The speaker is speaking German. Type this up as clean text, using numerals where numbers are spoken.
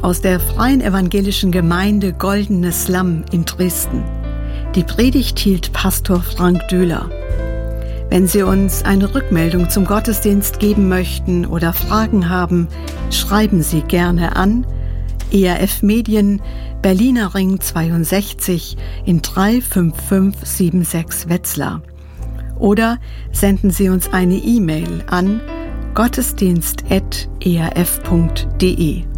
aus der Freien Evangelischen Gemeinde Goldenes Lamm in Dresden. Die Predigt hielt Pastor Frank Döhler. Wenn Sie uns eine Rückmeldung zum Gottesdienst geben möchten oder Fragen haben, schreiben Sie gerne an ERF Medien, Berliner Ring 62 in 35576 Wetzlar. Oder senden Sie uns eine E-Mail an gottesdienst@erf.de.